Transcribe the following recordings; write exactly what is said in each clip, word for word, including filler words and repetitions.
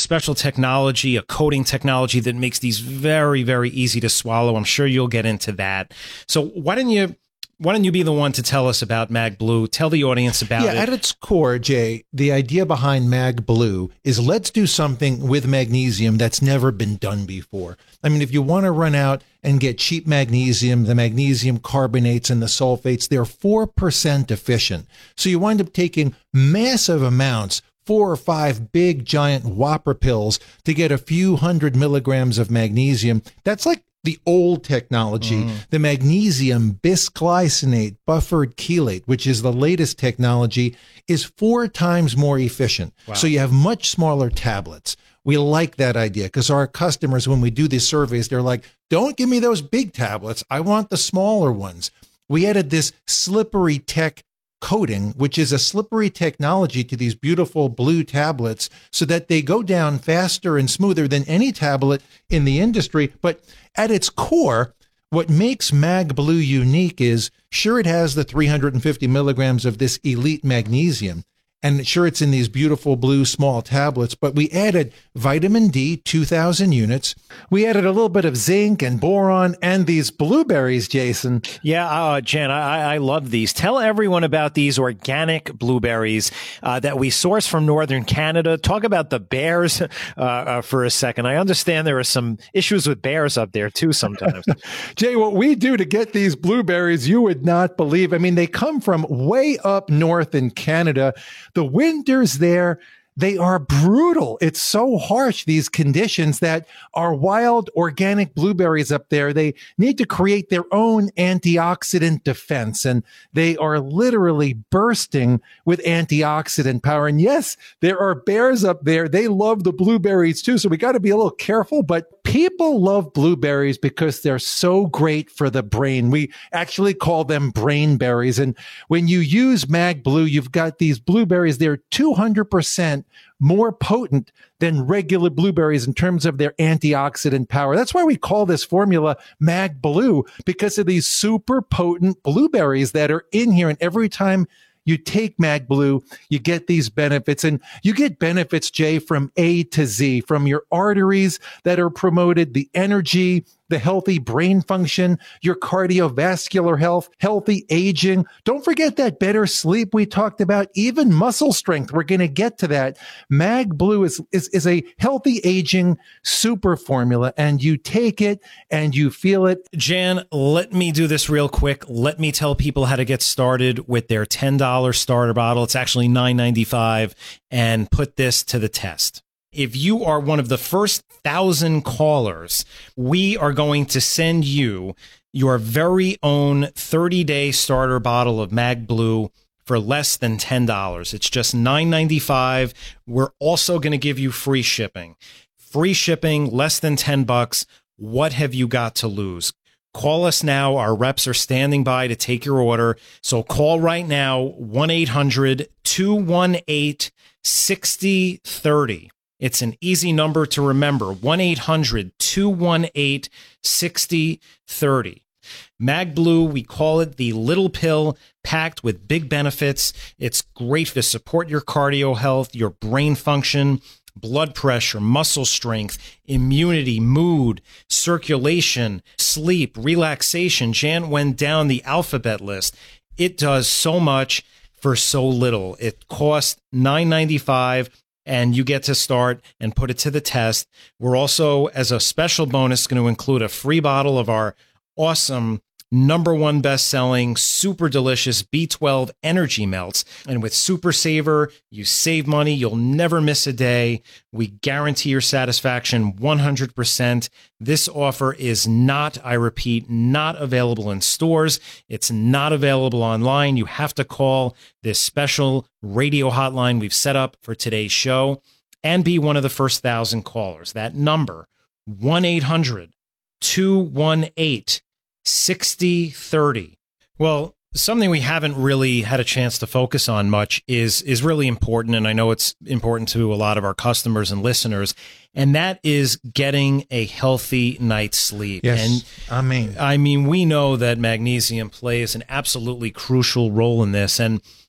special technology, a coating technology that makes these very, very easy to swallow. I'm sure you'll get into that. So why don't you why don't you be the one to tell us about MagBlue? Tell the audience about yeah, it. At its core, Jay, the idea behind MagBlue is let's do something with magnesium that's never been done before. I mean, if you want to run out and get cheap magnesium, the magnesium carbonates and the sulfates, they're four percent efficient. So you wind up taking massive amounts, four or five big giant whopper pills to get a few hundred milligrams of magnesium. That's like the old technology, mm. the magnesium bisglycinate buffered chelate, which is the latest technology, is four times more efficient. Wow. So you have much smaller tablets. We like that idea because our customers, when we do these surveys, they're like, don't give me those big tablets. I want the smaller ones. We added this slippery tech coating, which is a slippery technology to these beautiful blue tablets so that they go down faster and smoother than any tablet in the industry. But at its core, what makes MagBlue unique is, sure, it has the three hundred fifty milligrams of this elite magnesium, and sure, it's in these beautiful blue small tablets, but we added vitamin D, two thousand units. We added a little bit of zinc and boron and these blueberries, Jason. Yeah, uh, Jen, I, I love these. Tell everyone about these organic blueberries uh, that we source from northern Canada. Talk about the bears uh, uh, for a second. I understand there are some issues with bears up there, too, sometimes. Jay, what we do to get these blueberries, you would not believe. I mean, they come from way up north in Canada. The winters there, they are brutal. It's so harsh, these conditions, that our wild organic blueberries up there, they need to create their own antioxidant defense. And they are literally bursting with antioxidant power. And yes, there are bears up there. They love the blueberries too. So we got to be a little careful. But people love blueberries because they're so great for the brain. We actually call them brain berries. And when you use MagBlue, you've got these blueberries. They're two hundred percent more potent than regular blueberries in terms of their antioxidant power. That's why we call this formula MagBlue, because of these super potent blueberries that are in here. And every time you take MagBlue, you get these benefits, and you get benefits, Jay, from A to Z, from your arteries that are promoted, the energy, the healthy brain function, your cardiovascular health, healthy aging. Don't forget that better sleep we talked about, even muscle strength. We're going to get to that. MagBlue is, is, is a healthy aging super formula, and you take it and you feel it. Jan, let me do this real quick. Let me tell people how to get started with their ten dollar starter bottle. It's actually nine ninety-five, and put this to the test. If you are one of the first thousand callers, we are going to send you your very own thirty day starter bottle of MagBlue for less than ten dollars. It's just nine ninety-five. We're also going to give you free shipping. Free shipping, less than ten bucks. What have you got to lose? Call us now. Our reps are standing by to take your order. So call right now, one eight hundred two one eight six zero three zero. It's an easy number to remember, one eight hundred two one eight six zero three zero. MagBlue, we call it the little pill packed with big benefits. It's great to support your cardio health, your brain function, blood pressure, muscle strength, immunity, mood, circulation, sleep, relaxation. Jan went down the alphabet list. It does so much for so little. It costs nine ninety-five. And you get to start and put it to the test. We're also, as a special bonus, going to include a free bottle of our awesome number one best-selling, super delicious B twelve Energy Melts. And with Super Saver, you save money. You'll never miss a day. We guarantee your satisfaction one hundred percent. This offer is not, I repeat, not available in stores. It's not available online. You have to call this special radio hotline we've set up for today's show and be one of the first thousand callers. That number, one eight hundred two one eight six zero three zero. Well, something we haven't really had a chance to focus on much is is really important, and I know it's important to a lot of our customers and listeners, and that is getting a healthy night's sleep. Yes, and I mean, I mean, we know that magnesium plays an absolutely crucial role in this, and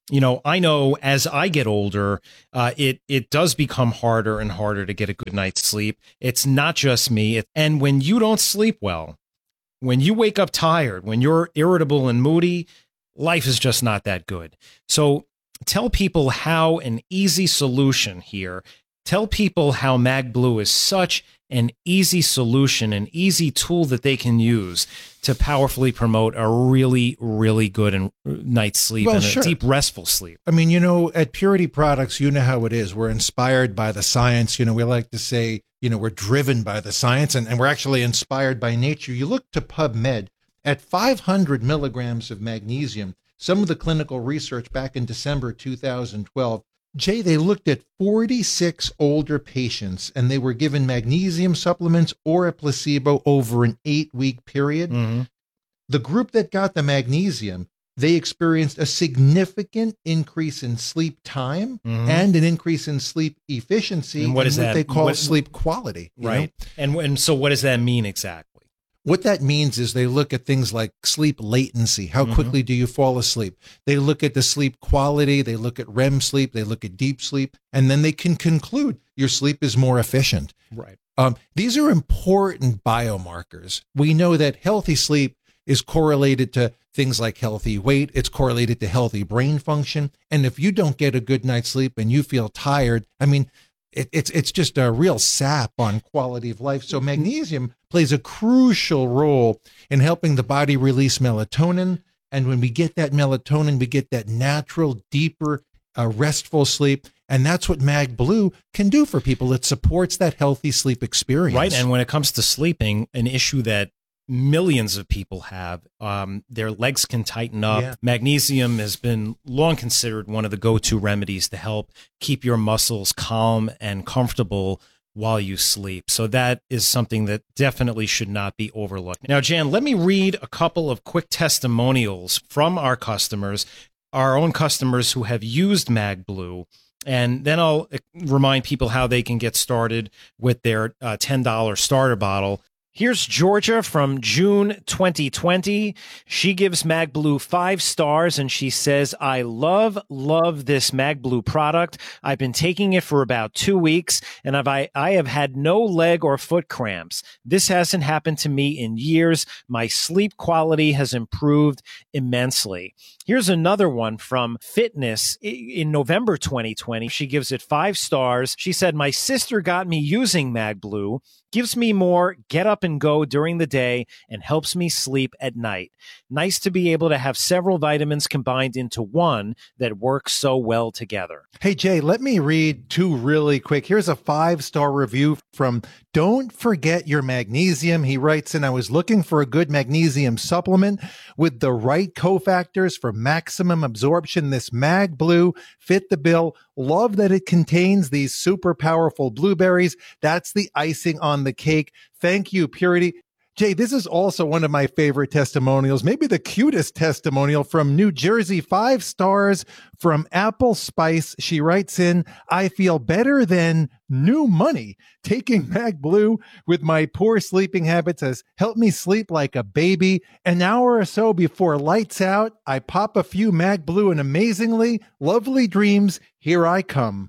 you know, I know as I get older, uh, it it does become harder and harder to get a good night's sleep. It's not just me. It, and when you don't sleep well, when you wake up tired, when you're irritable and moody, life is just not that good. So tell people how an easy solution here. Tell people how MagBlue is such an easy solution, an easy tool that they can use to powerfully promote a really, really good and night's sleep Well, and sure. a deep, restful sleep. I mean, you know, at Purity Products, you know how it is. We're inspired by the science. You know, we like to say, you know, we're driven by the science, and, and we're actually inspired by nature. You look to PubMed at five hundred milligrams of magnesium. Some of the clinical research back in December two thousand twelve, Jay, they looked at forty-six older patients, and they were given magnesium supplements or a placebo over an eight-week period. Mm-hmm. The group that got the magnesium, they experienced a significant increase in sleep time Mhm. and an increase in sleep efficiency. And what is that? They call What- sleep quality. you know? Right. And and so what does that mean exactly? What that means is they look at things like sleep latency. How Mhm. quickly do you fall asleep? They look at the sleep quality. They look at R E M sleep. They look at deep sleep. And then they can conclude your sleep is more efficient. Right. Um, these are important biomarkers. We know that healthy sleep is correlated to things like healthy weight. It's correlated to healthy brain function. And if you don't get a good night's sleep and you feel tired, I mean, it, it's it's just a real sap on quality of life. So magnesium plays a crucial role in helping the body release melatonin. And when we get that melatonin, we get that natural, deeper, uh, restful sleep. And that's what MagBlue can do for people. It supports that healthy sleep experience. Right. And when it comes to sleeping, an issue that millions of people have, um, their legs can tighten up. Yeah. Magnesium has been long considered one of the go-to remedies to help keep your muscles calm and comfortable while you sleep. So that is something that definitely should not be overlooked. Now, Jan, let me read a couple of quick testimonials from our customers, our own customers who have used MagBlue. And then I'll remind people how they can get started with their uh, ten dollar starter bottle. Here's Georgia from June twenty twenty. She gives MagBlue five stars and she says, I love, love this MagBlue product. I've been taking it for about two weeks and I've, I, I have had no leg or foot cramps. This hasn't happened to me in years. My sleep quality has improved immensely. Here's another one from Fitness in November twenty twenty. She gives it five stars. She said, my sister got me using MagBlue. Gives me more get up and go during the day and helps me sleep at night. Nice to be able to have several vitamins combined into one that works so well together. Hey, Jay, let me read two really quick. Here's a five-star review from Don't Forget Your Magnesium. He writes in, I was looking for a good magnesium supplement with the right cofactors for maximum absorption. This MagBlue fit the bill. Love that it contains these super powerful blueberries. That's the icing on the cake. Thank you, Purity. Jay, this is also one of my favorite testimonials, maybe the cutest testimonial from New Jersey, five stars from Apple Spice. She writes in, I feel better than new money. Taking MagBlue with my poor sleeping habits has helped me sleep like a baby. An hour or so before lights out, I pop a few MagBlue and amazingly, lovely dreams, here I come.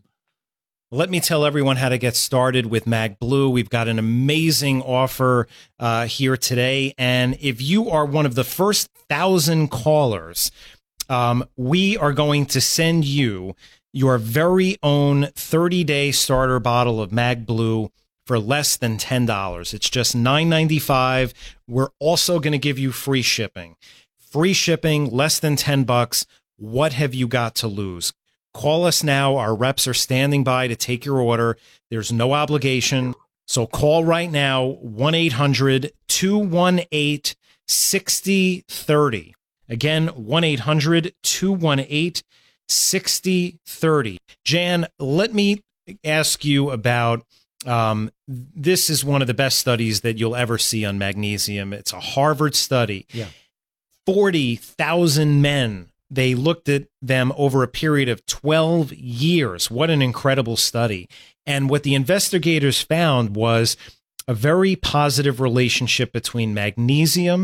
Let me tell everyone how to get started with MagBlue. We've got an amazing offer uh, here today. And if you are one of the first thousand callers, um, we are going to send you your very own thirty day starter bottle of MagBlue for less than ten dollars. It's just nine ninety-five. We're also going to give you free shipping. Free shipping, less than ten bucks. What have you got to lose? Call us now. Our reps are standing by to take your order. There's no obligation. So call right now, one eight hundred two one eight six zero three zero. Again, one eight hundred two one eight six zero three zero. Jan, let me ask you about, um, this is one of the best studies that you'll ever see on magnesium. It's a Harvard study. Yeah. forty thousand men. They looked at them over a period of twelve years. What an incredible study. And what the investigators found was a very positive relationship between magnesium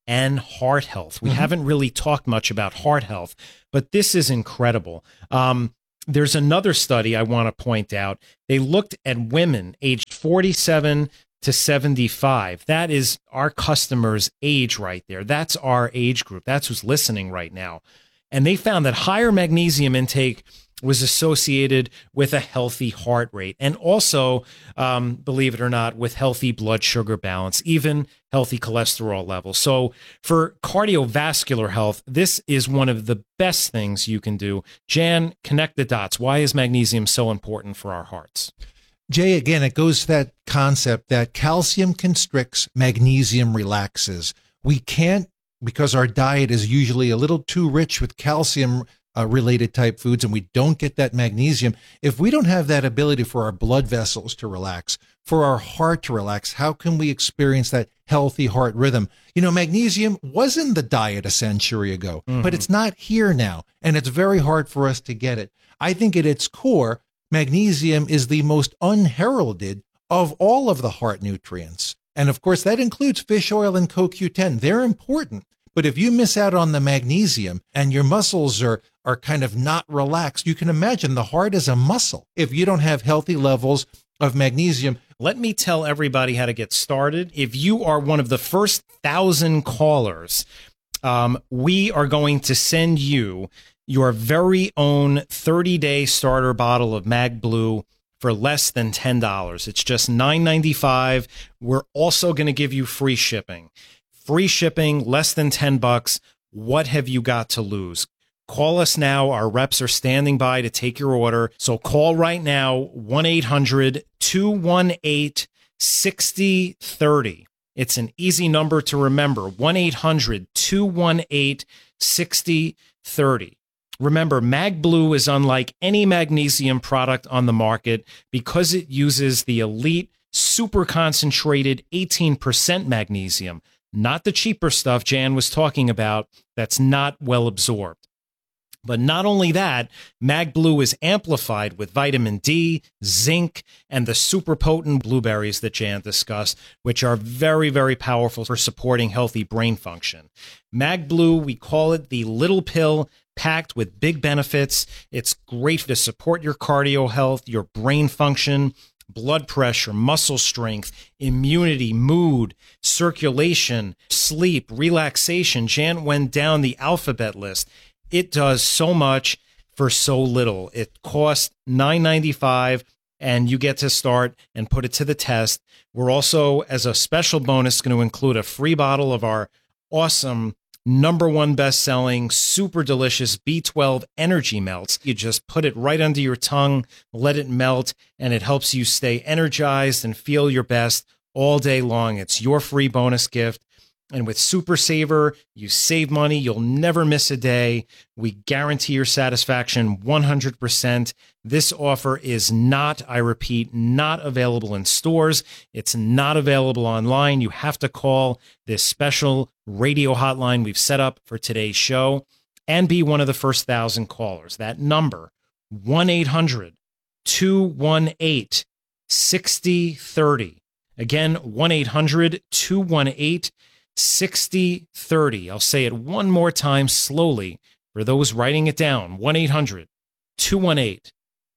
and heart health. We mm-hmm. haven't really talked much about heart health, but this is incredible. Um, there's another study I want to point out. They looked at women aged forty-seven to seventy-five. That is our customers' age right there. That's our age group. That's who's listening right now. And they found that higher magnesium intake was associated with a healthy heart rate and also, um, believe it or not, with healthy blood sugar balance, even healthy cholesterol levels. So for cardiovascular health, this is one of the best things you can do. Jan, connect the dots. Why is magnesium so important for our hearts? Jay, again, it goes to that concept that calcium constricts, magnesium relaxes. We can't, because our diet is usually a little too rich with calcium uh, related type foods, and we don't get that magnesium. If we don't have that ability for our blood vessels to relax, for our heart to relax, how can we experience that healthy heart rhythm? You know, magnesium was in the diet a century ago, mm-hmm. but it's not here now, and it's very hard for us to get it. I think at its core, magnesium is the most unheralded of all of the heart nutrients. And of course, that includes fish oil and C O Q ten. They're important. But if you miss out on the magnesium and your muscles are, are kind of not relaxed, you can imagine the heart is a muscle. If you don't have healthy levels of magnesium. Let me tell everybody how to get started. If you are one of the first thousand callers, um, we are going to send you your very own thirty-day starter bottle of MagBlue for less than ten dollars. It's just nine ninety-five. We're also going to give you free shipping. Free shipping, less than ten bucks. What have you got to lose? Call us now. Our reps are standing by to take your order. So call right now, one eight hundred two one eight six zero three zero. It's an easy number to remember, one eight hundred two one eight six zero three zero. Remember, MagBlue is unlike any magnesium product on the market because it uses the elite, super concentrated eighteen percent magnesium, not the cheaper stuff Jan was talking about that's not well absorbed. But not only that, MagBlue is amplified with vitamin D, zinc, and the super potent blueberries that Jan discussed, which are very, very powerful for supporting healthy brain function. MagBlue, we call it the little pill, packed with big benefits. It's great to support your cardio health, your brain function, blood pressure, muscle strength, immunity, mood, circulation, sleep, relaxation. Jan went down the alphabet list. It does so much for so little. It costs nine ninety-five, and you get to start and put it to the test. We're also, as a special bonus, going to include a free bottle of our awesome number one best-selling, super delicious B twelve Energy Melts. You just put it right under your tongue, let it melt, and it helps you stay energized and feel your best all day long. It's your free bonus gift. And with Super Saver, you save money. You'll never miss a day. We guarantee your satisfaction one hundred percent. This offer is not, I repeat, not available in stores. It's not available online. You have to call this special radio hotline we've set up for today's show and be one of the first thousand callers. That number, one eight hundred two one eight six zero three zero. Again, one eight hundred two one eight six zero three zero. I'll say it one more time slowly for those writing it down. one eight hundred two one eight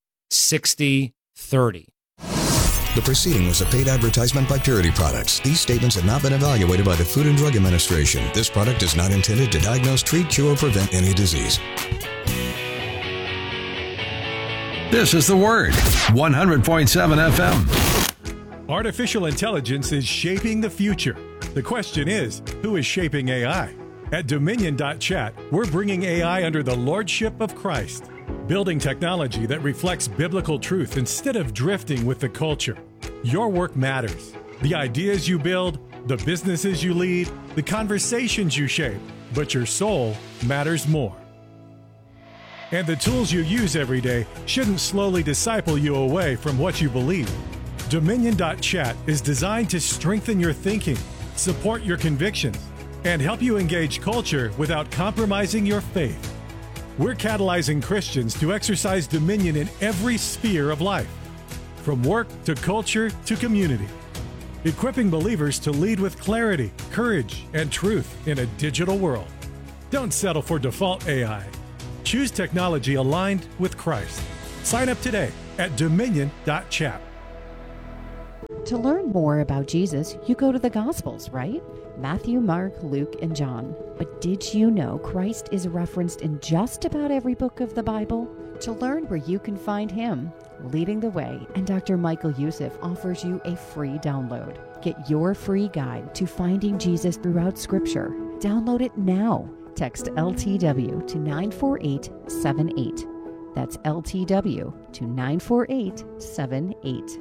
six zero three zero. The proceeding was a paid advertisement by Purity Products. These statements have not been evaluated by the Food and Drug Administration. This product is not intended to diagnose, treat, cure, or prevent any disease. This is The Word, one hundred point seven F M. Artificial intelligence is shaping the future. The question is, who is shaping A I? At Dominion dot chat, we're bringing A I under the lordship of Christ, building technology that reflects biblical truth instead of drifting with the culture. Your work matters. The ideas you build, the businesses you lead, the conversations you shape, but your soul matters more. And the tools you use every day shouldn't slowly disciple you away from what you believe. Dominion dot chat is designed to strengthen your thinking, support your convictions, and help you engage culture without compromising your faith. We're catalyzing Christians to exercise dominion in every sphere of life, from work to culture to community. equipping believers to lead with clarity, courage, and truth in a digital world. Don't settle for default A I. Choose technology aligned with Christ. Sign up today at dominion dot chat. To learn more about Jesus, you go to the Gospels, right? Matthew, Mark, Luke, and John. But did you know Christ is referenced in just about every book of the Bible? To learn where you can find him, Leading the Way and Doctor Michael Youssef offers you a free download. Get your free guide to finding Jesus throughout Scripture. Download it now. Text L T W to nine four eight seven eight. That's L T W to nine four eight seven eight.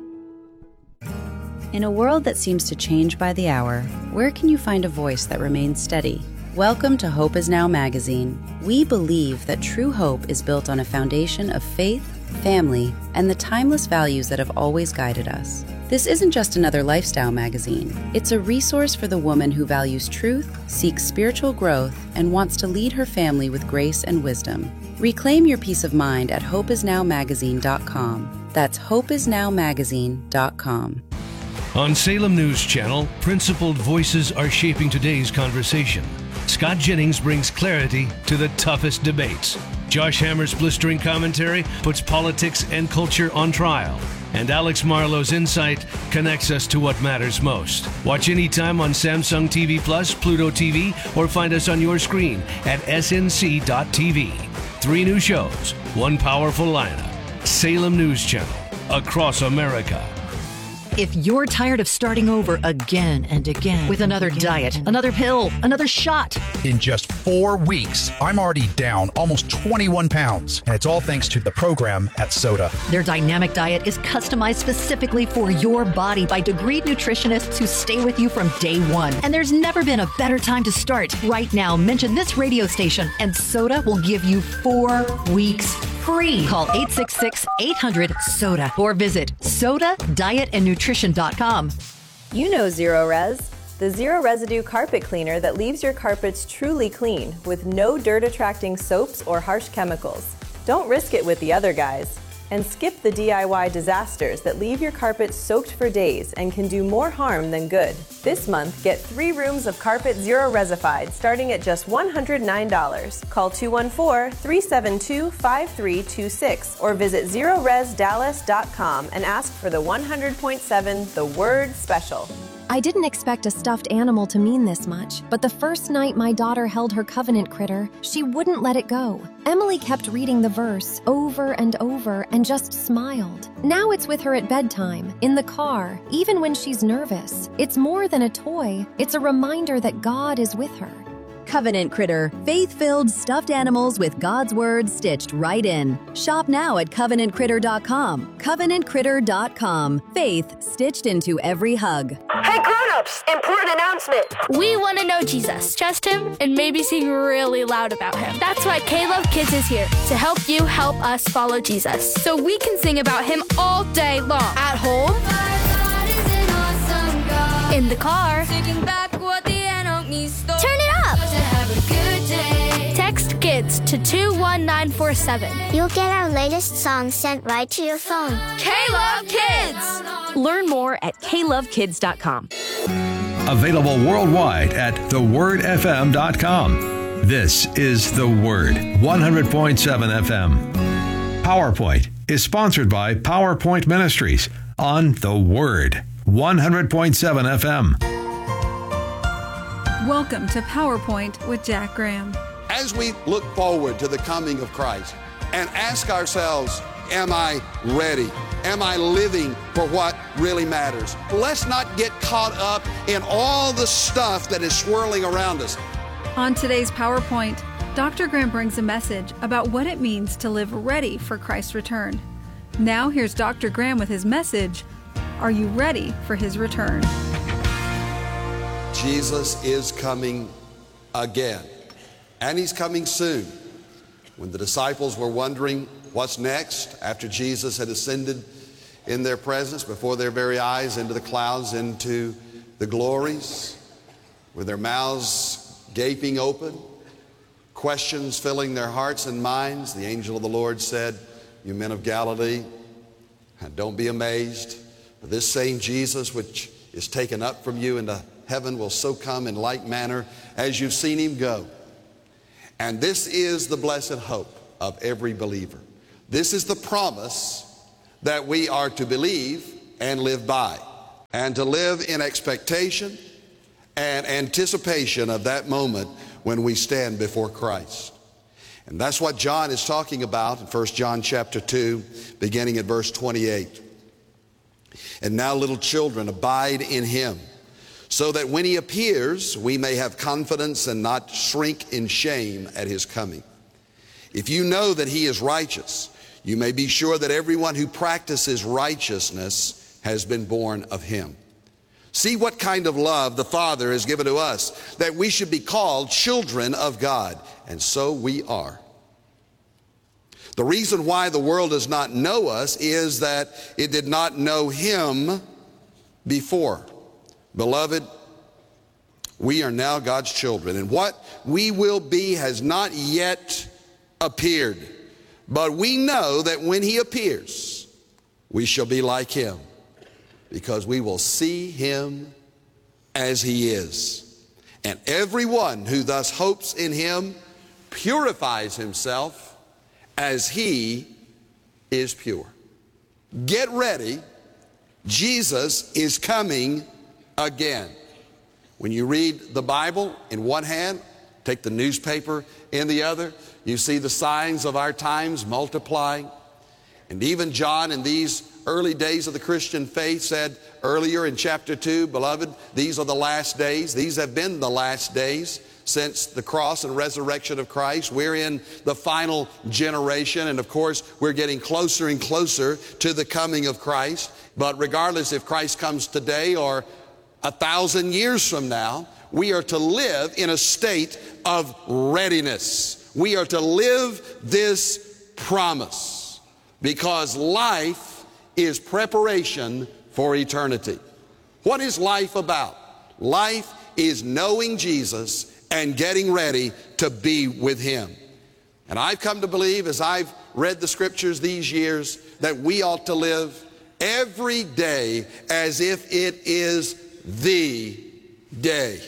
In a world that seems to change by the hour, where can you find a voice that remains steady? Welcome to Hope Is Now magazine. We believe that true hope is built on a foundation of faith, family, and the timeless values that have always guided us. This isn't just another lifestyle magazine. It's a resource for the woman who values truth, seeks spiritual growth, and wants to lead her family with grace and wisdom. Reclaim your peace of mind at hope is now magazine dot com. That's hope is now magazine dot com. On Salem News Channel, principled voices are shaping today's conversation. Scott Jennings brings clarity to the toughest debates. Josh Hammer's blistering commentary puts politics and culture on trial. And Alex Marlowe's insight connects us to what matters most. Watch anytime on Samsung T V Plus, Pluto T V, or find us on your screen at S N C dot T V. Three new shows, one powerful lineup. Salem News Channel, across America. If you're tired of starting over again and again with another diet, another pill, another shot. In just four weeks, I'm already down almost twenty-one pounds, and it's all thanks to the program at Soda. Their dynamic diet is customized specifically for your body by degreed nutritionists who stay with you from day one. And there's never been a better time to start. Right now, mention this radio station, and Soda will give you four weeks free. Call eight six six, eight hundred, SODA or visit soda diet and nutrition dot com. You know Zero Res, the zero residue carpet cleaner that leaves your carpets truly clean with no dirt attracting soaps or harsh chemicals. Don't risk it with the other guys. And skip the D I Y disasters that leave your carpet soaked for days and can do more harm than good. This month, get three rooms of carpet Zero Resified starting at just one hundred nine dollars. Call two one four, three seven two, five three two six or visit zero res dallas dot com and ask for the one hundred point seven The Word Special. I didn't expect a stuffed animal to mean this much, but the first night my daughter held her covenant critter, she wouldn't let it go. Emily kept reading the verse over and over and just smiled. Now it's with her at bedtime, in the car, even when she's nervous. It's more than a toy. It's a reminder that God is with her. Covenant Critter, faith-filled stuffed animals with God's Word stitched right in. Shop now at covenant critter dot com. covenant critter dot com. Faith stitched into every hug. Hey grown-ups, important announcement. We want to know Jesus, trust him, and maybe sing really loud about him. That's why K-Love Kids is here to help you help us follow Jesus. So we can sing about him all day long. At home, awesome in the car, back what the enemy stole. Turn it up. Text KIDS to two one nine four seven. You'll get our latest songs sent right to your phone. K-Love Kids! Learn more at K love kids dot com. Available worldwide at the word f m dot com. This is The Word, one hundred point seven F M. PowerPoint is sponsored by PowerPoint Ministries on The Word, one hundred point seven F M. Welcome to PowerPoint with Jack Graham. As we look forward to the coming of Christ and ask ourselves, am I ready? Am I living for what really matters? Let's not get caught up in all the stuff that is swirling around us. On today's PowerPoint, Doctor Graham brings a message about what it means to live ready for Christ's return. Now here's Doctor Graham with his message, Are you ready for his return? Jesus is coming again, and he's coming soon. When the disciples were wondering what's next after Jesus had ascended in their presence, before their very eyes, into the clouds, into the glories, with their mouths gaping open, questions filling their hearts and minds, the angel of the Lord said, "You men of Galilee, don't be amazed, for this same Jesus which is taken up from you into heaven will so come in like manner as you've seen him go. And this is the blessed hope of every believer. This is the promise that we are to believe and live by, and to live in expectation and anticipation of that moment when we stand before Christ. And that's what John is talking about in First John chapter two, beginning at verse twenty-eight. And now, little children, abide in him, so that when he appears, we may have confidence and not shrink in shame at his coming. If you know that he is righteous, you may be sure that everyone who practices righteousness has been born of him. See what kind of love the Father has given to us, that we should be called children of God, and so we are. The reason why the world does not know us is that it did not know him before. Beloved, we are now God's children, and what we will be has not yet appeared. But we know that when he appears, we shall be like him, because we will see him as he is. And everyone who thus hopes in him purifies himself as he is pure. Get ready. Jesus is coming again. When you read the Bible in one hand, take the newspaper in the other, you see the signs of our times multiplying. And even John, in these early days of the Christian faith, said earlier in chapter two, beloved, these are the last days. These have been the last days since the cross and resurrection of Christ. We're in the final generation, and of course, we're getting closer and closer to the coming of Christ. But regardless if Christ comes today or a thousand years from now, we are to live in a state of readiness. We are to live this promise, because life is preparation for eternity. What is life about? Life is knowing Jesus and getting ready to be with him. And I've come to believe, as I've read the scriptures these years, that we ought to live every day as if it is the day.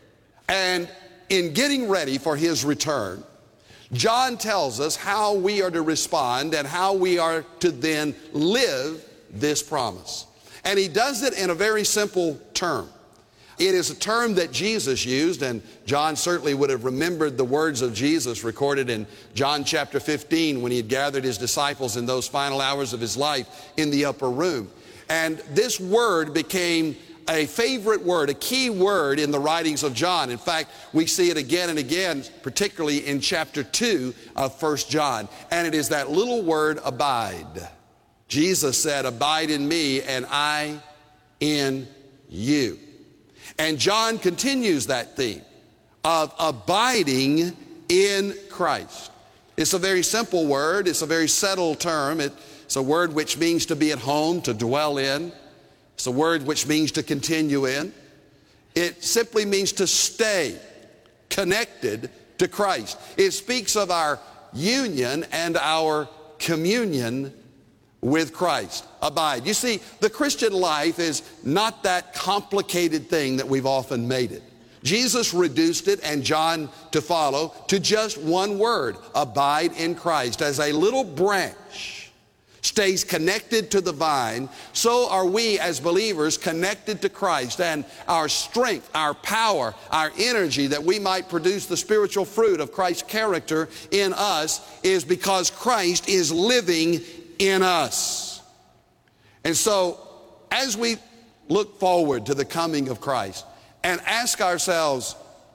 And in getting ready for his return, John tells us how we are to respond and how we are to then live this promise. And he does it in a very simple term. It is a term that Jesus used, and John certainly would have remembered the words of Jesus recorded in John chapter fifteen when he had gathered his disciples in those final hours of his life in the upper room. And this word became a favorite word, a key word in the writings of John. In fact, we see it again and again, particularly in chapter two of First John. And it is that little word, abide. Jesus said, abide in me and I in you. And John continues that theme of abiding in Christ. It's a very simple word. It's a very settled term. It's a word which means to be at home, to dwell in. It's a word which means to continue in. It simply means to stay connected to Christ. It speaks of our union and our communion with Christ. Abide. You see, the Christian life is not that complicated thing that we've often made it. Jesus reduced it, and John to follow, to just one word: abide in Christ. As a little branch stays connected to the vine, so are we as believers connected to Christ, and our strength, our power, our energy that we might produce the spiritual fruit of Christ's character in us is because Christ is living in us. And so, as we look forward to the coming of Christ and ask ourselves,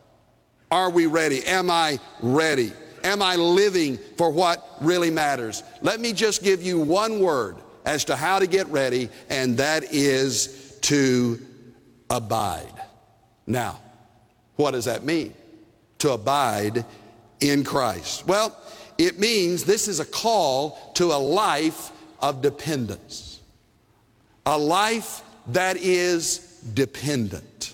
are we ready? Am I ready? Am I living for what really matters? Let me just give you one word as to how to get ready, and that is to abide. Now, what does that mean? To abide in Christ. Well, it means this is a call to a life of dependence. A life that is dependent.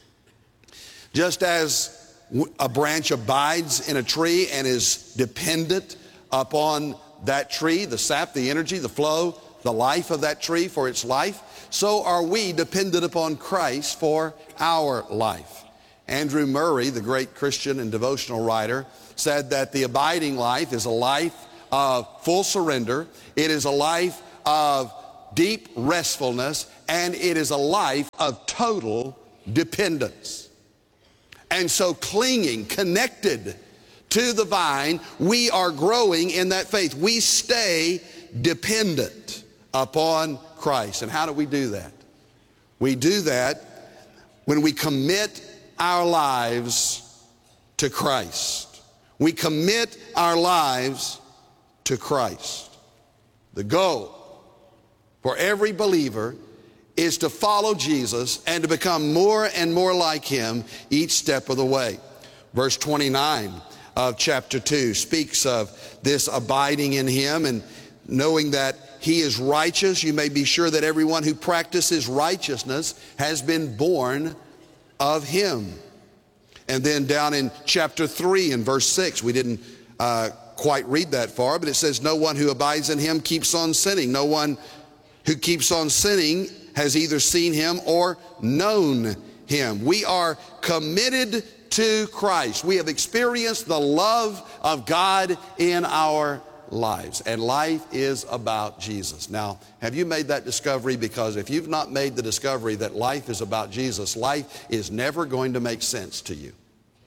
Just as a branch abides in a tree and is dependent upon that tree, the sap, the energy, the flow, the life of that tree for its life, so are we dependent upon Christ for our life. Andrew Murray, the great Christian and devotional writer, said that the abiding life is a life of full surrender. It is a life of deep restfulness, and it is a life of total dependence. And so clinging, connected to the vine, we are growing in that faith. We stay dependent upon Christ. And how do we do that? We do that when we commit our lives to Christ. We commit our lives to Christ. The goal for every believer is to follow Jesus and to become more and more like him each step of the way. Verse twenty-nine of chapter two speaks of this abiding in him and knowing that he is righteous. You may be sure that everyone who practices righteousness has been born of him. And then down in chapter three and verse six, we didn't uh, quite read that far, but it says, no one who abides in him keeps on sinning. No one who keeps on sinning has either seen him or known him. We are committed to Christ. We have experienced the love of God in our lives, and life is about Jesus. Now, have you made that discovery? Because if you've not made the discovery that life is about Jesus, life is never going to make sense to you.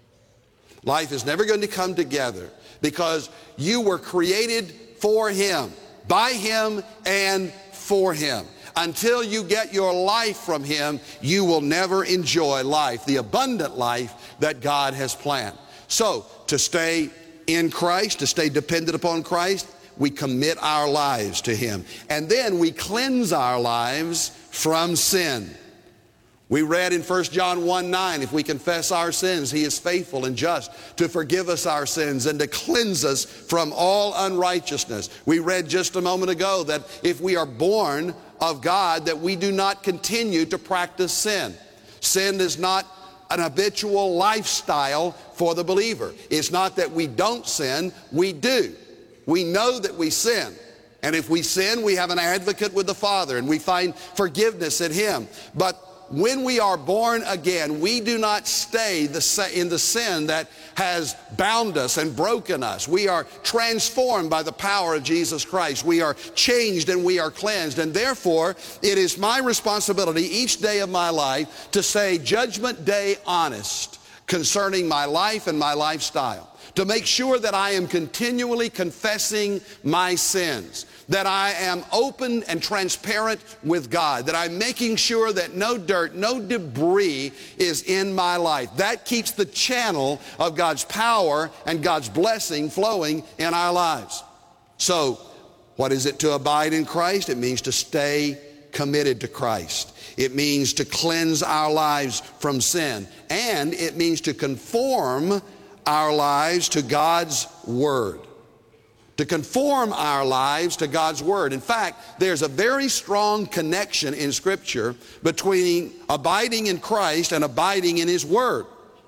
Life is never going to come together because you were created for him, by him, and for him. Until you get your life from him, you will never enjoy life, the abundant life that God has planned. So, to stay in Christ, to stay dependent upon Christ, we commit our lives to him. And then we cleanse our lives from sin. We read in First John one nine, if we confess our sins, he is faithful and just to forgive us our sins and to cleanse us from all unrighteousness. We read just a moment ago that if we are born of God, that we do not continue to practice sin. Sin is not an habitual lifestyle for the believer. It's not that we don't sin, we do. We know that we sin. And if we sin, we have an advocate with the Father and we find forgiveness in him. But when we are born again, we do not stay in the sin that has bound us and broken us. We are transformed by the power of Jesus Christ. We are changed and we are cleansed. And therefore, it is my responsibility each day of my life to say Judgment Day honest concerning my life and my lifestyle. To make sure that I am continually confessing my sins, that I am open and transparent with God, that I'm making sure that no dirt, no debris is in my life. That keeps the channel of God's power and God's blessing flowing in our lives. So, what is it to abide in Christ? It means to stay committed to Christ. It means to cleanse our lives from sin. And it means to conform our lives to God's Word. To conform our lives to God's Word. In fact, there's a very strong connection in Scripture between abiding in Christ and abiding in His Word.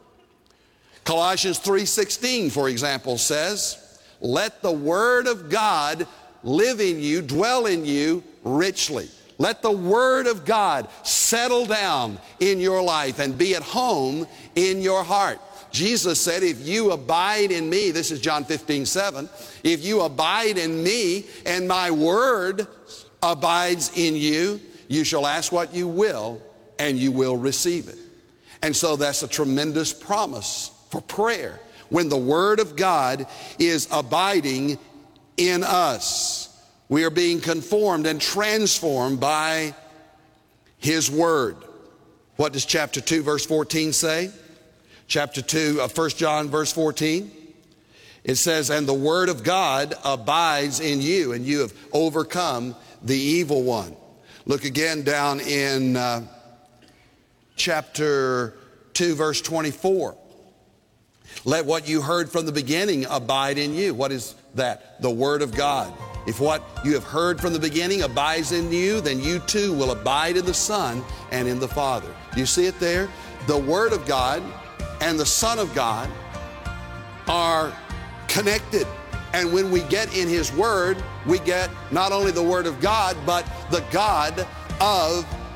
Colossians three sixteen, for example, says, let the Word of God live in you, dwell in you richly. Let the Word of God settle down in your life and be at home in your heart. Jesus said, if you abide in me, this is John fifteen seven, if you abide in me and my word abides in you, you shall ask what you will and you will receive it. And so that's a tremendous promise for prayer when the word of God is abiding in us. We are being conformed and transformed by his word. What does chapter two verse fourteen say? Chapter two of First John verse fourteen, it says, and the word of God abides in you, and you have overcome the evil one. Look again down in uh, chapter two verse twenty-four. Let what you heard from the beginning abide in you. What is that? The word of God. If what you have heard from the beginning abides in you, then you too will abide in the Son and in the Father. Do you see it there? The word of God and the Son of God are connected. And when we get in his word, we get not only the word of God, but the God of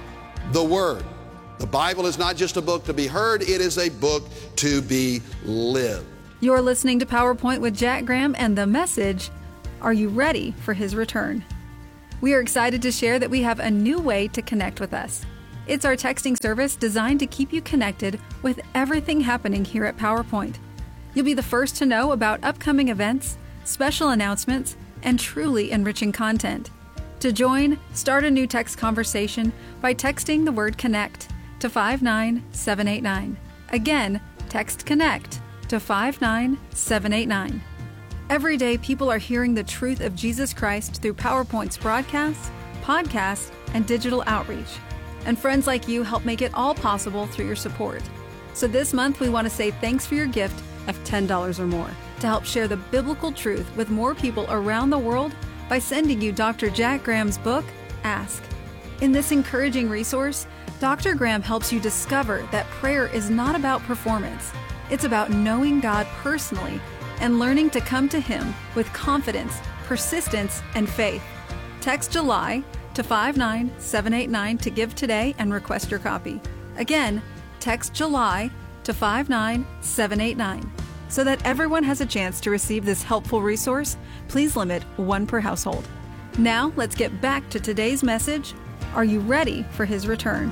the Word. The Bible is not just a book to be heard, it is a book to be lived. You're listening to PowerPoint with Jack Graham and the message, are you ready for His return? We are excited to share that we have a new way to connect with us. It's our texting service designed to keep you connected with everything happening here at PowerPoint. You'll be the first to know about upcoming events, special announcements, and truly enriching content. To join, start a new text conversation by texting the word CONNECT to five nine seven eight nine. Again, text CONNECT to five nine seven eight nine. Every day, people are hearing the truth of Jesus Christ through PowerPoint's broadcasts, podcasts, and digital outreach. And friends like you help make it all possible through your support. So this month, we want to say thanks for your gift of ten dollars or more to help share the biblical truth with more people around the world by sending you Doctor Jack Graham's book, Ask. In this encouraging resource, Doctor Graham helps you discover that prayer is not about performance. It's about knowing God personally and learning to come to Him with confidence, persistence, and faith. Text July to five nine seven eight nine to give today and request your copy. Again, text July to five nine seven eight nine. So that everyone has a chance to receive this helpful resource, please limit one per household. Now, let's get back to today's message. Are you ready for His return?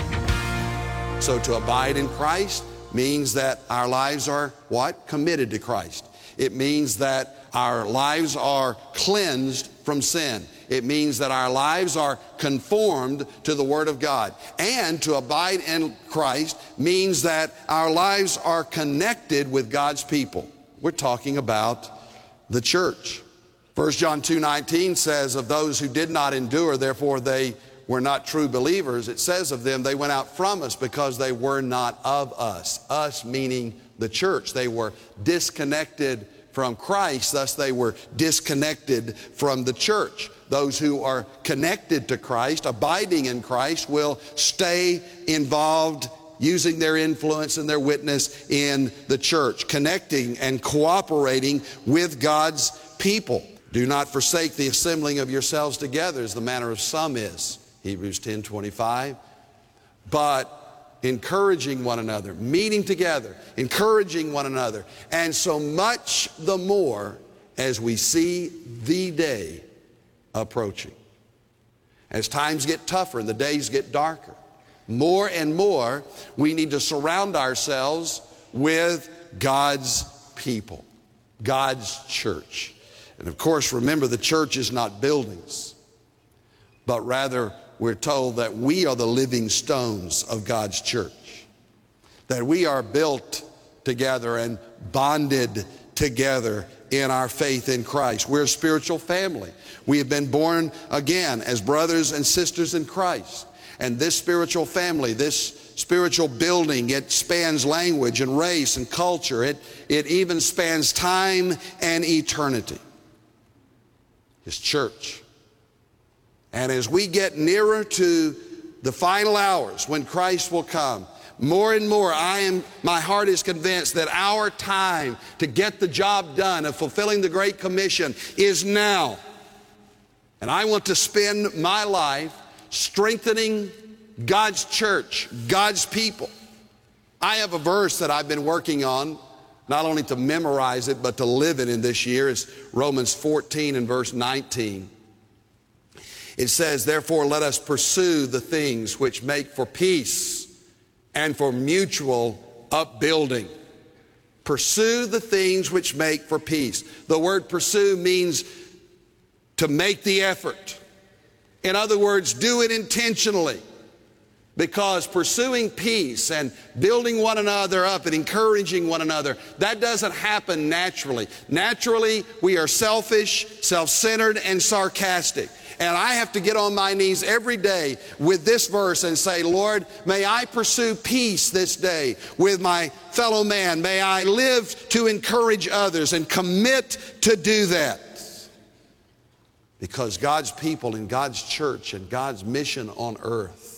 So to abide in Christ means that our lives are what? Committed to Christ. It means that our lives are cleansed from sin. It means that our lives are conformed to the Word of God. And to abide in Christ means that our lives are connected with God's people. We're talking about the church. First John two nineteen says, of those who did not endure, therefore they were not true believers. It says of them, they went out from us because they were not of us. Us meaning the church. They were disconnected from Christ, thus they were disconnected from the church. Those who are connected to Christ, abiding in Christ, will stay involved, using their influence and their witness in the church, connecting and cooperating with God's people. Do not forsake the assembling of yourselves together, as the manner of some is, Hebrews ten twenty-five. But encouraging one another, meeting together, encouraging one another, and so much the more as we see the day approaching. As times get tougher and the days get darker, more and more we need to surround ourselves with God's people, God's church. And of course, remember, the church is not buildings, but rather we're told that we are the living stones of God's church, that we are built together and bonded together in our faith in Christ. We're a spiritual family. We have been born again as brothers and sisters in Christ. And this spiritual family, this spiritual building, it spans language and race and culture. It, it even spans time and eternity. His church. And as we get nearer to the final hours when Christ will come, more and more I am, my heart is convinced that our time to get the job done of fulfilling the Great Commission is now. And I want to spend my life strengthening God's church, God's people. I have a verse that I've been working on, not only to memorize it, but to live it in this year. It's Romans fourteen and verse nineteen. It says, therefore, let us pursue the things which make for peace and for mutual upbuilding. Pursue the things which make for peace. The word pursue means to make the effort. In other words, do it intentionally. Because pursuing peace and building one another up and encouraging one another, that doesn't happen naturally. Naturally, we are selfish, self-centered, and sarcastic. And I have to get on my knees every day with this verse and say, Lord, may I pursue peace this day with my fellow man. May I live to encourage others and commit to do that. Because God's people and God's church and God's mission on earth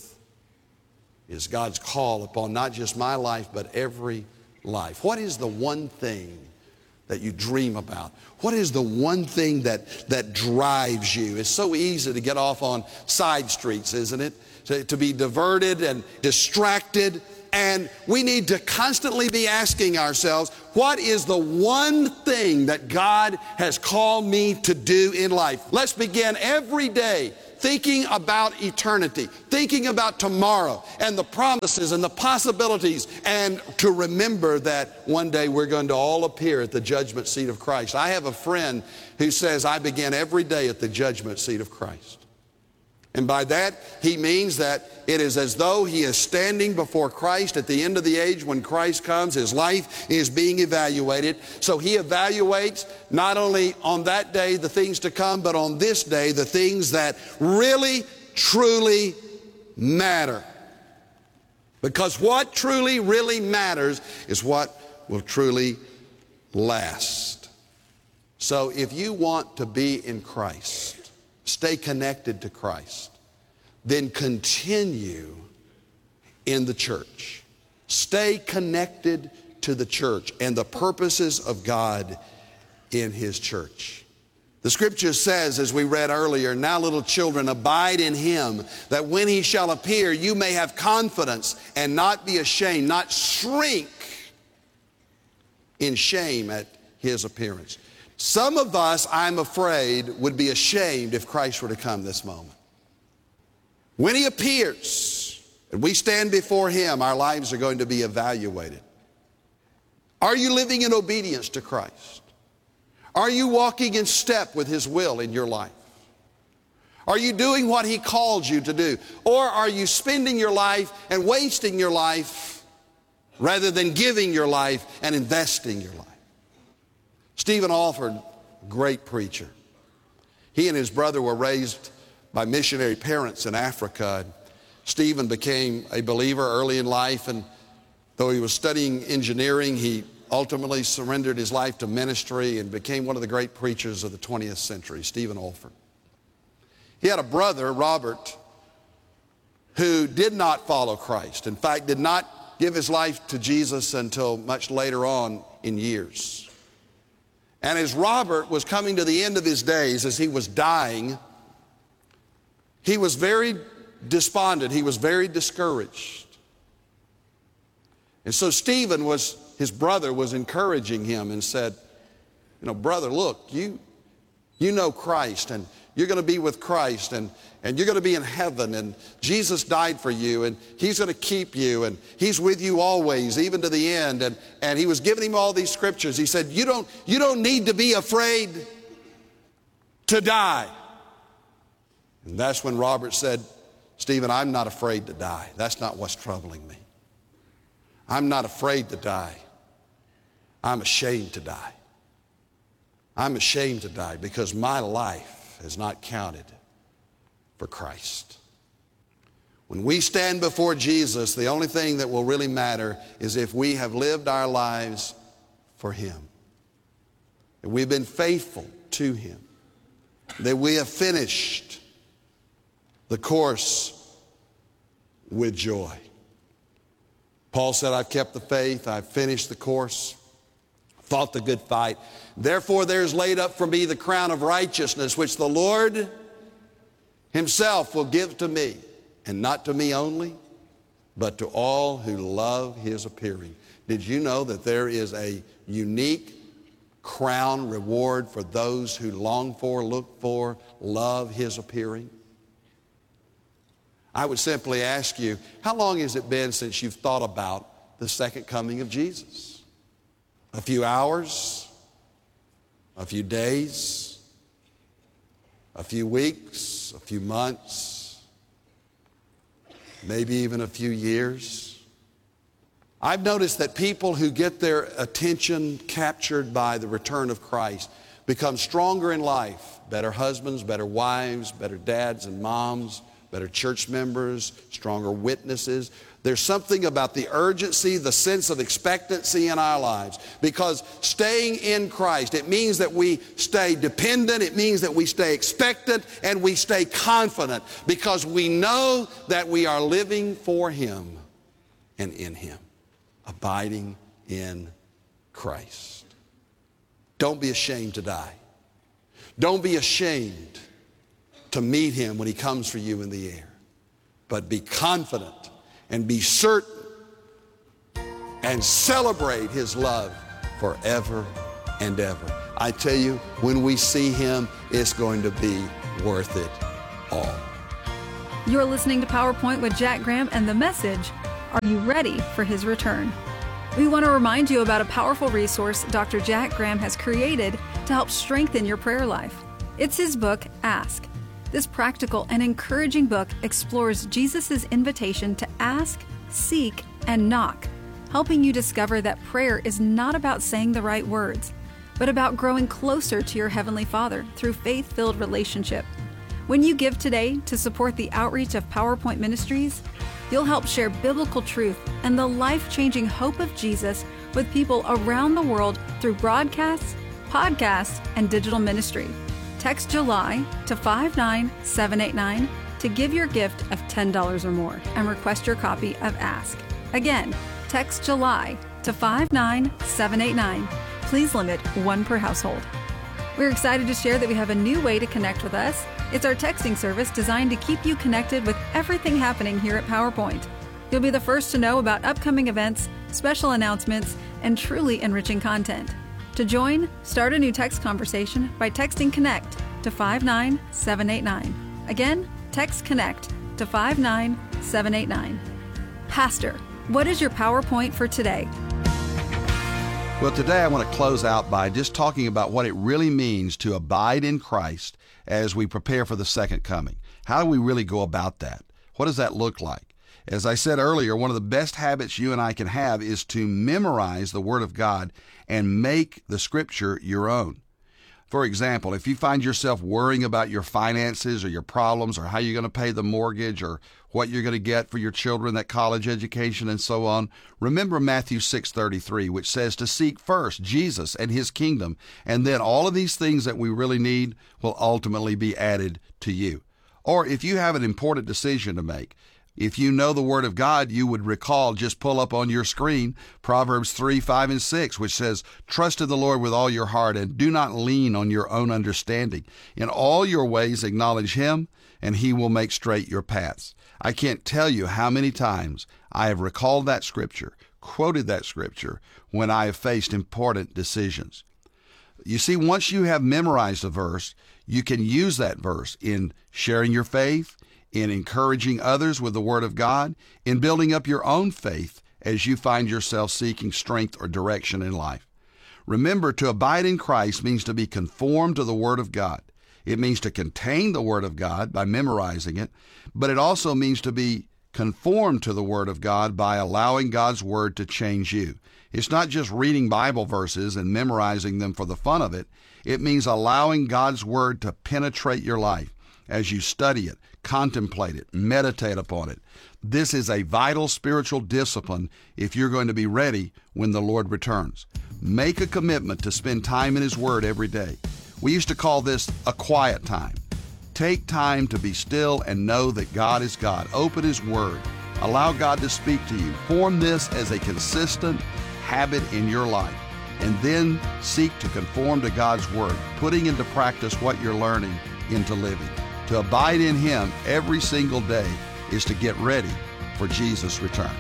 is God's call upon not just my life, but every life. What is the one thing that you dream about? What is the one thing that, that drives you? It's so easy to get off on side streets, isn't it? To, to be diverted and distracted. And we need to constantly be asking ourselves, what is the one thing that God has called me to do in life? Let's begin every day thinking about eternity, thinking about tomorrow and the promises and the possibilities, and to remember that one day we're going to all appear at the judgment seat of Christ. I have a friend who says, I begin every day at the judgment seat of Christ. And by that, he means that it is as though he is standing before Christ at the end of the age when Christ comes. His life is being evaluated. So he evaluates not only on that day the things to come, but on this day the things that really, truly matter. Because what truly, really matters is what will truly last. So if you want to be in Christ, stay connected to Christ, then continue in the church. Stay connected to the church and the purposes of God in His church. The scripture says, as we read earlier, now little children, abide in Him, that when He shall appear, you may have confidence and not be ashamed, not shrink in shame at His appearance. Some of us, I'm afraid, would be ashamed if Christ were to come this moment. When He appears and we stand before Him, our lives are going to be evaluated. Are you living in obedience to Christ? Are you walking in step with His will in your life? Are you doing what He called you to do? Or are you spending your life and wasting your life rather than giving your life and investing your life? Stephen Alford, great preacher. He and his brother were raised by missionary parents in Africa. Stephen became a believer early in life, and though he was studying engineering, he ultimately surrendered his life to ministry and became one of the great preachers of the twentieth century, Stephen Alford. He had a brother, Robert, who did not follow Christ. In fact, did not give his life to Jesus until much later on in years. And as Robert was coming to the end of his days, as he was dying, he was very despondent. He was very discouraged. And so Stephen was, his brother was encouraging him and said, you know, brother, look, you, you know Christ, and you're going to be with Christ, and, and you're going to be in heaven, and Jesus died for you, and He's going to keep you, and He's with you always, even to the end. And, and he was giving him all these scriptures. He said, you don't, you don't need to be afraid to die. And that's when Robert said, Stephen, I'm not afraid to die. That's not what's troubling me. I'm not afraid to die. I'm ashamed to die. I'm ashamed to die because my life has not counted for Christ. When we stand before Jesus, the only thing that will really matter is if we have lived our lives for Him, that we've been faithful to Him, that we have finished the course with joy. Paul said, I've kept the faith, I've finished the course, fought the good fight. Therefore there is laid up for me the crown of righteousness, which the Lord Himself will give to me, and not to me only, but to all who love His appearing. Did you know that there is a unique crown reward for those who long for, look for, love His appearing? I would simply ask you, how long has it been since you've thought about the second coming of Jesus? A few hours? A few days? A few weeks? A few months? Maybe even a few years? I've noticed that people who get their attention captured by the return of Christ become stronger in life. Better husbands, better wives, better dads and moms, better church members, stronger witnesses. There's something about the urgency, the sense of expectancy in our lives. Because staying in Christ, it means that we stay dependent, it means that we stay expectant, and we stay confident because we know that we are living for Him and in Him, abiding in Christ. Don't be ashamed to die. Don't be ashamed to meet him when he comes for you in the air. But be confident and be certain and celebrate his love forever and ever. I tell you, when we see him, it's going to be worth it all. You're listening to PowerPoint with Jack Graham and the message, are you ready for his return? We want to remind you about a powerful resource Doctor Jack Graham has created to help strengthen your prayer life. It's his book, Ask. This practical and encouraging book explores Jesus' invitation to ask, seek, and knock, helping you discover that prayer is not about saying the right words, but about growing closer to your Heavenly Father through faith-filled relationship. When you give today to support the outreach of PowerPoint Ministries, you'll help share biblical truth and the life-changing hope of Jesus with people around the world through broadcasts, podcasts, and digital ministry. Text July to five nine seven eight nine to give your gift of ten dollars or more and request your copy of Ask. Again, text July to five nine seven eight nine. Please limit one per household. We're excited to share that we have a new way to connect with us. It's our texting service designed to keep you connected with everything happening here at PowerPoint. You'll be the first to know about upcoming events, special announcements, and truly enriching content. To join, start a new text conversation by texting CONNECT to five nine seven eight nine. Again, text CONNECT to five nine seven eight nine. Pastor, what is your PowerPoint for today? Well, today I want to close out by just talking about what it really means to abide in Christ as we prepare for the second coming. How do we really go about that? What does that look like? As I said earlier, one of the best habits you and I can have is to memorize the Word of God and make the Scripture your own. For example, if you find yourself worrying about your finances or your problems or how you're going to pay the mortgage or what you're going to get for your children, that college education and so on, remember Matthew six thirty-three, which says to seek first Jesus and his kingdom, and then all of these things that we really need will ultimately be added to you. Or if you have an important decision to make, if you know the Word of God, you would recall, just pull up on your screen, Proverbs three, five, and six, which says, trust in the Lord with all your heart and do not lean on your own understanding. In all your ways acknowledge him, and he will make straight your paths. I can't tell you how many times I have recalled that scripture, quoted that scripture, when I have faced important decisions. You see, once you have memorized a verse, you can use that verse in sharing your faith, in encouraging others with the Word of God, in building up your own faith as you find yourself seeking strength or direction in life. Remember, to abide in Christ means to be conformed to the Word of God. It means to contain the Word of God by memorizing it, but it also means to be conformed to the Word of God by allowing God's Word to change you. It's not just reading Bible verses and memorizing them for the fun of it. It means allowing God's Word to penetrate your life as you study it, contemplate it, meditate upon it. This is a vital spiritual discipline if you're going to be ready when the Lord returns. Make a commitment to spend time in his Word every day. We used to call this a quiet time. Take time to be still and know that God is God. Open his Word. Allow God to speak to you. Form this as a consistent habit in your life. And then seek to conform to God's Word, putting into practice what you're learning into living. To abide in him every single day is to get ready for Jesus' return.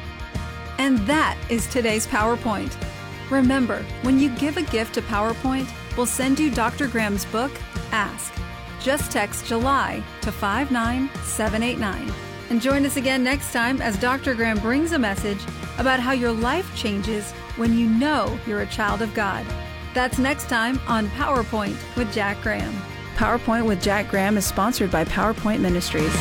And that is today's PowerPoint. Remember, when you give a gift to PowerPoint, we'll send you Doctor Graham's book, Ask. Just text July to five nine seven eight nine. And join us again next time as Doctor Graham brings a message about how your life changes when you know you're a child of God. That's next time on PowerPoint with Jack Graham. PowerPoint with Jack Graham is sponsored by PowerPoint Ministries.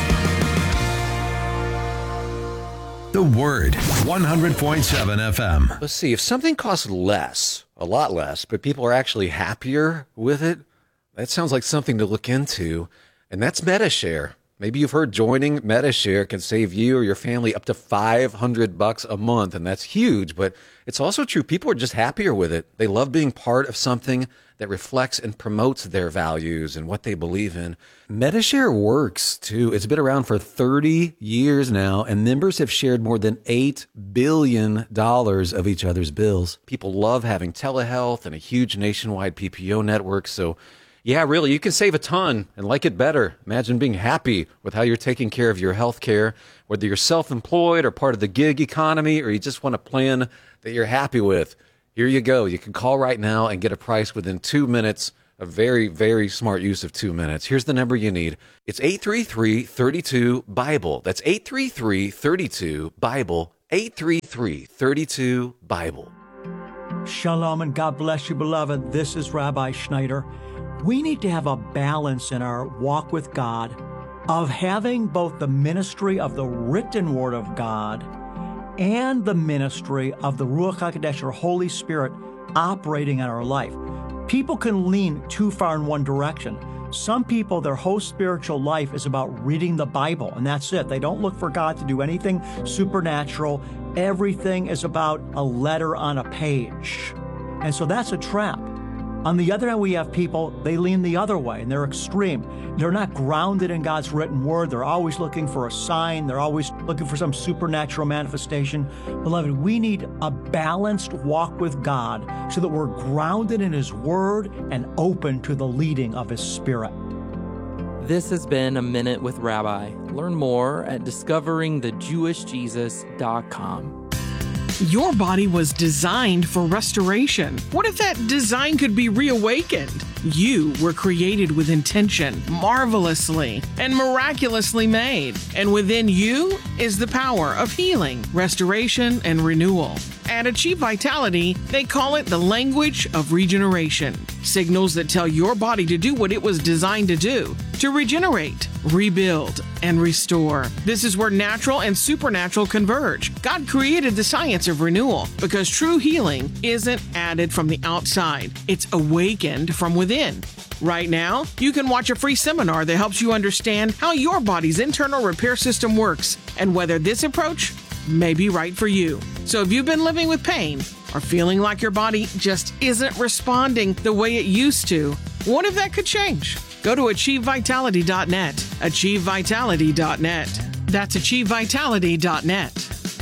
The Word, one hundred point seven F M. Let's see, if something costs less, a lot less, but people are actually happier with it, that sounds like something to look into, and that's MediShare. Maybe you've heard joining Medi-Share can save you or your family up to five hundred bucks a month, and that's huge, but it's also true. People are just happier with it. They love being part of something that reflects and promotes their values and what they believe in. Medi-Share works, too. It's been around for thirty years now, and members have shared more than eight billion dollars of each other's bills. People love having telehealth and a huge nationwide P P O network, so yeah, really, you can save a ton and like it better. Imagine being happy with how you're taking care of your health care, whether you're self-employed or part of the gig economy, or you just want a plan that you're happy with. Here you go. You can call right now and get a price within two minutes. A very, very smart use of two minutes. Here's the number you need. It's eight three three, three two, Bible. That's eight three three, three two, Bible. eight three three, three two, Bible. Shalom and God bless you, beloved. This is Rabbi Schneider. We need to have a balance in our walk with God of having both the ministry of the written Word of God and the ministry of the Ruach HaKodesh, or Holy Spirit, operating in our life. People can lean too far in one direction. Some people, their whole spiritual life is about reading the Bible, and that's it. They don't look for God to do anything supernatural. Everything is about a letter on a page. And so that's a trap. On the other hand, we have people, they lean the other way, and they're extreme. They're not grounded in God's written word. They're always looking for a sign. They're always looking for some supernatural manifestation. Beloved, we need a balanced walk with God so that we're grounded in His word and open to the leading of His Spirit. This has been A Minute with Rabbi. Learn more at discovering the jewish jesus dot com. Your body was designed for restoration. What if that design could be reawakened? You were created with intention, marvelously and miraculously made. And within you is the power of healing, restoration, and renewal. At Achieve Vitality, they call it the language of regeneration. Signals that tell your body to do what it was designed to do, to regenerate, rebuild, and restore. This is where natural and supernatural converge. God created the science of renewal because true healing isn't added from the outside. It's awakened from within. Right now, you can watch a free seminar that helps you understand how your body's internal repair system works and whether this approach may be right for you. So if you've been living with pain or feeling like your body just isn't responding the way it used to, what if that could change? Go to achieve vitality dot net. achieve vitality dot net. That's achieve vitality dot net.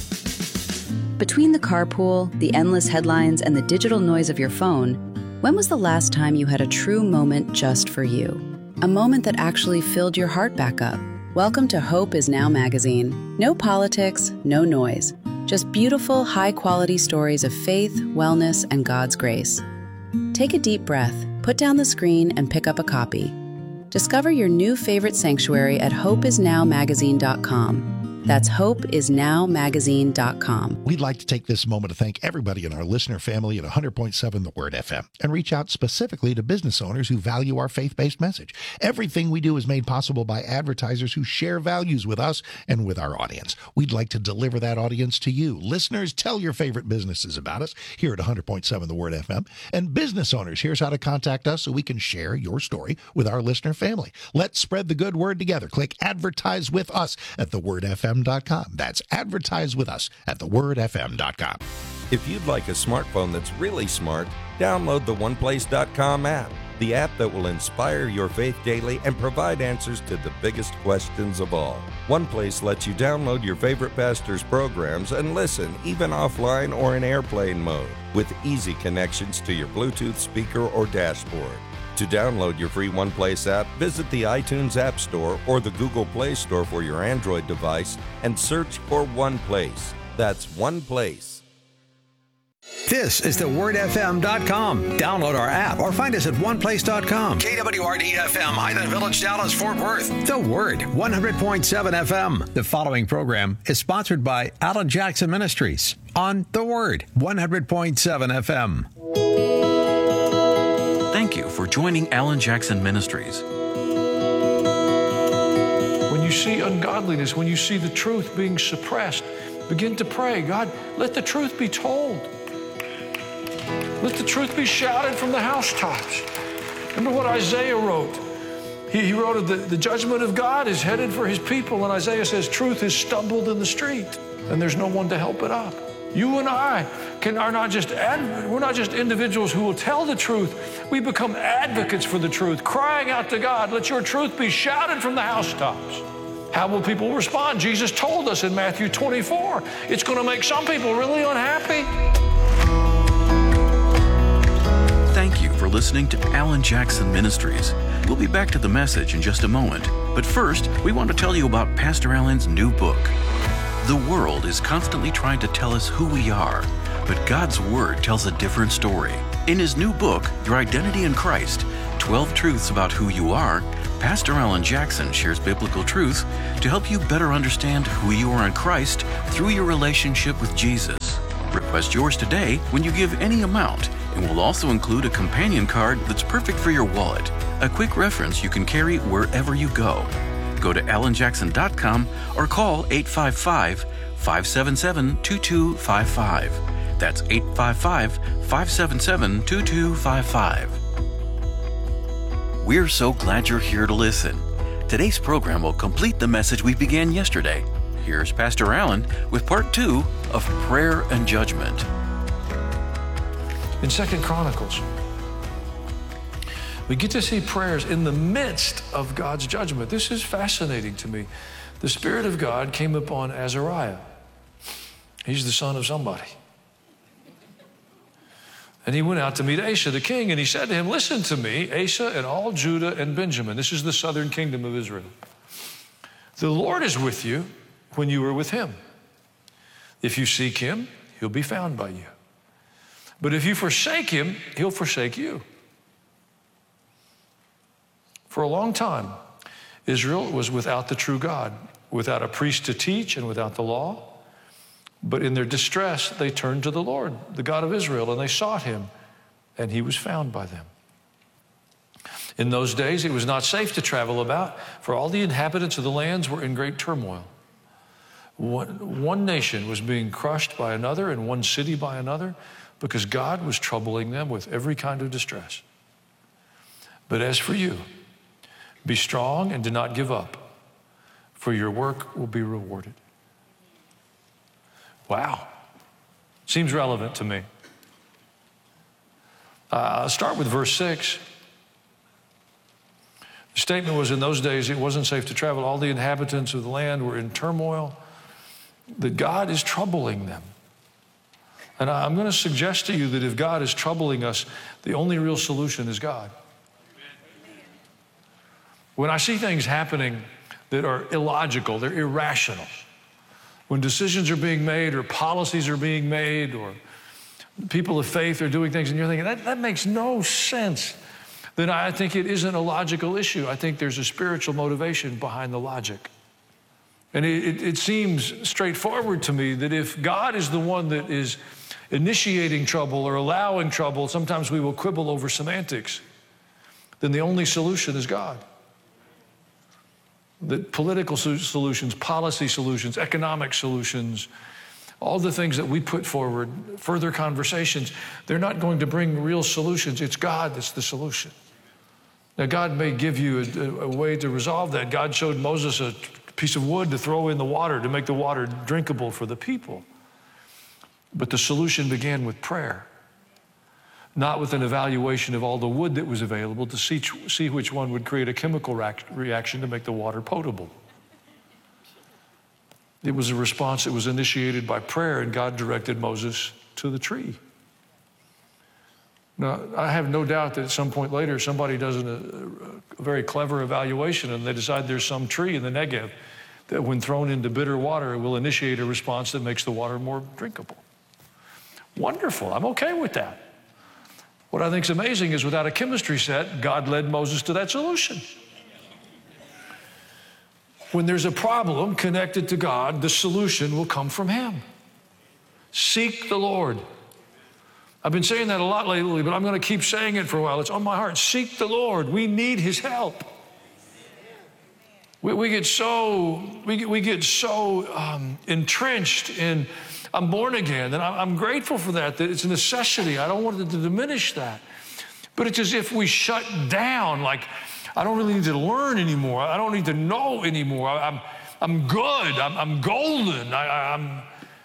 Between the carpool, the endless headlines, and the digital noise of your phone, when was the last time you had a true moment just for you? A moment that actually filled your heart back up? Welcome to Hope Is Now magazine. No politics, no noise. Just beautiful, high-quality stories of faith, wellness, and God's grace. Take a deep breath, put down the screen, and pick up a copy. Discover your new favorite sanctuary at hope is now magazine dot com. That's hope is now magazine dot com. We'd like to take this moment to thank everybody in our listener family at one hundred point seven The Word F M and reach out specifically to business owners who value our faith-based message. Everything we do is made possible by advertisers who share values with us and with our audience. We'd like to deliver that audience to you. Listeners, tell your favorite businesses about us here at one hundred point seven The Word F M. And business owners, here's how to contact us so we can share your story with our listener family. Let's spread the good word together. Click Advertise with Us at the word f m dot com. That's Advertise with Us at the word f m dot com. If you'd like a smartphone that's really smart, download the one place dot com app, the app that will inspire your faith daily and provide answers to the biggest questions of all. OnePlace lets you download your favorite pastor's programs and listen, even offline or in airplane mode, with easy connections to your Bluetooth speaker or dashboard. To download your free OnePlace app, visit the iTunes App Store or the Google Play Store for your Android device and search for OnePlace. That's OnePlace. This is the word f m dot com. Download our app or find us at one place dot com. K W R D F M, Highland Village, Dallas, Fort Worth. The Word, one hundred point seven F M. The following program is sponsored by Alan Jackson Ministries on The Word, one hundred point seven F M. Thank you for joining Alan Jackson Ministries. When you see ungodliness, when you see the truth being suppressed, begin to pray, God, let the truth be told. Let the truth be shouted from the housetops. Remember what Isaiah wrote. He, he wrote, the, the judgment of God is headed for his people. And Isaiah says, truth has stumbled in the street, and there's no one to help it up. You and I can, are not just, ad, we're not just individuals who will tell the truth. We become advocates for the truth, crying out to God, let your truth be shouted from the housetops. How will people respond? Jesus told us in Matthew twenty-four, it's going to make some people really unhappy. Thank you for listening to Alan Jackson Ministries. We'll be back to the message in just a moment. But first, we want to tell you about Pastor Alan's new book. The world is constantly trying to tell us who we are, but God's Word tells a different story. In his new book, Your Identity in Christ, twelve Truths About Who You Are, Pastor Alan Jackson shares biblical truth to help you better understand who you are in Christ through your relationship with Jesus. Request yours today when you give any amount, and we'll also include a companion card that's perfect for your wallet, a quick reference you can carry wherever you go. Go to alan jackson dot com or call eight five five, five seven seven, two two five five. That's eight five five, five seven seven, two two five five. We're so glad you're here to listen. Today's program will complete the message we began yesterday. Here's Pastor Alan with part two of Prayer and Judgment. In Second Chronicles, we get to see prayers in the midst of God's judgment. This is fascinating to me. The Spirit of God came upon Azariah. He's the son of somebody. And he went out to meet Asa, the king, and he said to him, listen to me, Asa and all Judah and Benjamin. This is the southern kingdom of Israel. The Lord is with you when you are with him. If you seek him, he'll be found by you. But if you forsake him, he'll forsake you. For a long time, Israel was without the true God, without a priest to teach and without the law. But in their distress, they turned to the Lord, the God of Israel, and they sought him, and he was found by them. In those days, it was not safe to travel about, for all the inhabitants of the lands were in great turmoil. One, one nation was being crushed by another, and one city by another, because God was troubling them with every kind of distress. But as for you, be strong and do not give up, for your work will be rewarded. Wow. Seems relevant to me. Uh, I'll start with verse six. The statement was, in those days it wasn't safe to travel. All the inhabitants of the land were in turmoil. That God is troubling them. And I'm going to suggest to you that if God is troubling us, the only real solution is God. When I see things happening that are illogical, they're irrational, when decisions are being made or policies are being made or people of faith are doing things and you're thinking, that, that makes no sense, then I think it isn't a logical issue. I think there's a spiritual motivation behind the logic. And it, it, it seems straightforward to me that if God is the one that is initiating trouble or allowing trouble, sometimes we will quibble over semantics, then the only solution is God. That political solutions, policy solutions, economic solutions, all the things that we put forward, further conversations, they're not going to bring real solutions. It's God that's the solution. Now, God may give you a, a way to resolve that. God showed Moses a piece of wood to throw in the water to make the water drinkable for the people. But the solution began with prayer, not with an evaluation of all the wood that was available to see, see which one would create a chemical reaction to make the water potable. It was a response that was initiated by prayer, and God directed Moses to the tree. Now, I have no doubt that at some point later, somebody does an, a, a very clever evaluation and they decide there's some tree in the Negev that when thrown into bitter water will initiate a response that makes the water more drinkable. Wonderful, I'm okay with that. What I think is amazing is without a chemistry set, God led Moses to that solution. When there's a problem connected to God, the solution will come from him. Seek the Lord. I've been saying that a lot lately, but I'm going to keep saying it for a while. It's on my heart. Seek the Lord. We need his help. We, we get so, we get, we get so um, entrenched in, I'm born again, and I'm grateful for that, that it's a necessity. I don't want to diminish that. But it's as if we shut down, like, I don't really need to learn anymore. I don't need to know anymore. I, I'm, I'm good. I'm, I'm golden. I, I'm,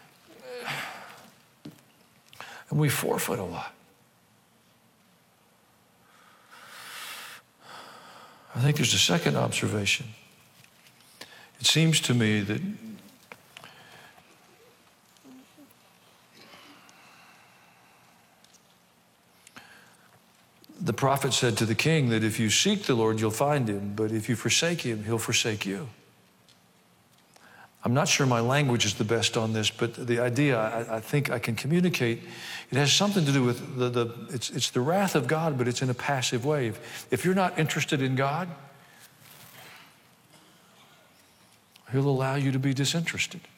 and we forfeit a lot. I think there's a second observation. It seems to me that the prophet said to the king that if you seek the Lord, you'll find him, but if you forsake him, he'll forsake you. I'm not sure my language is the best on this, but the idea I, I think I can communicate, it has something to do with the, the it's, it's the wrath of God, but it's in a passive way. If, if you're not interested in God, he'll allow you to be disinterested.